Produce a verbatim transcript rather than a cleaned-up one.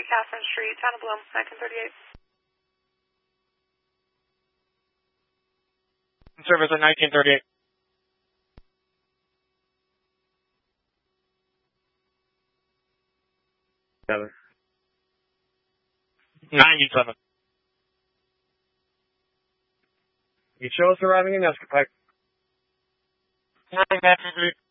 Catherine Street, Town of Bloom, nineteen thirty-eight. Service at nineteen thirty-eight. Seven. ninety-seven. You show us arriving in Escapade. Nine,